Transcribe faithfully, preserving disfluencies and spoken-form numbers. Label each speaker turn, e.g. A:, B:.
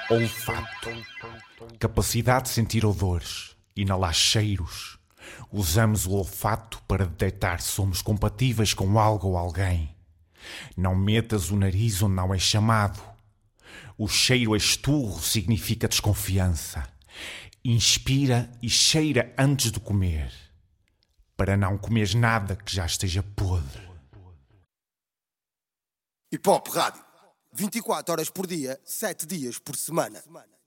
A: Olfato. Capacidade de sentir odores, inalar cheiros. Usamos o olfato para detectar se somos compatíveis com algo ou alguém. Não metas o nariz onde não é chamado. O cheiro esturro significa desconfiança. Inspira e cheira antes de comer, para não comeres nada que já esteja podre.
B: Hip Hop Rádio. vinte e quatro horas por dia, sete dias por semana.